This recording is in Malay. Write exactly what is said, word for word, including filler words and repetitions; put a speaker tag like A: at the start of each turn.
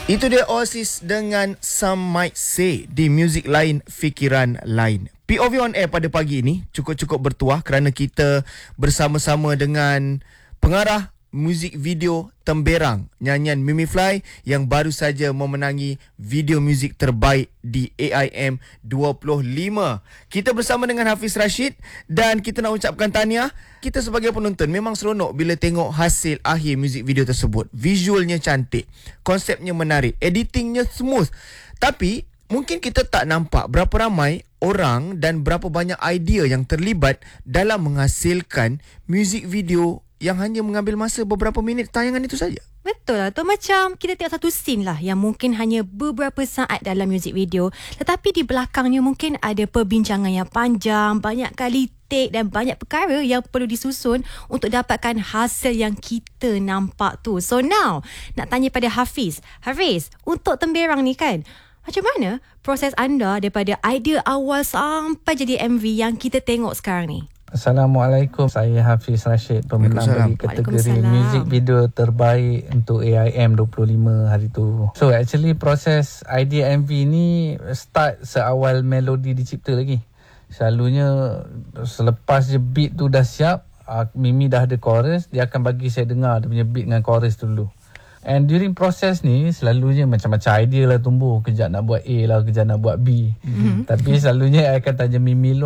A: Itu dia Oasis dengan Some Might Say di Muzik Lain Fikiran Lain. P O V on air pada pagi ini cukup-cukup bertuah kerana kita bersama-sama dengan pengarah muzik video Temberang, nyanyian Mimi Fly yang baru saja memenangi video muzik terbaik di A I M dua puluh lima. Kita bersama dengan Hafiz Rashid dan kita nak ucapkan tahniah. Kita sebagai penonton memang seronok bila tengok hasil akhir muzik video tersebut. Visualnya cantik, konsepnya menarik, editingnya smooth. Tapi mungkin kita tak nampak berapa ramai orang dan berapa banyak idea yang terlibat dalam menghasilkan muzik video yang hanya mengambil masa beberapa minit tayangan itu saja.
B: Betul lah tu, macam kita tengok satu scene lah yang mungkin hanya beberapa saat dalam muzik video, tetapi di belakangnya mungkin ada perbincangan yang panjang, banyak kali take dan banyak perkara yang perlu disusun untuk dapatkan hasil yang kita nampak tu. So now nak tanya pada Hafiz. Hafiz, untuk Temberang ni kan, macam mana proses anda daripada idea awal sampai jadi M V yang kita tengok sekarang ni?
C: Assalamualaikum, saya Hafiz Rashid, pemenang bagi kategori muzik video terbaik untuk A I M dua puluh lima hari tu. So actually proses idea M V ni start seawal melodi dicipta lagi. Selalunya selepas je beat tu dah siap, Mimi dah ada chorus, dia akan bagi saya dengar dia punya beat dengan chorus dulu. And during proses ni selalunya macam-macam idea lah tumbuh. Kejap nak buat A lah, kejap nak buat B. Mm-hmm. Tapi selalunya I akan tanya Mimi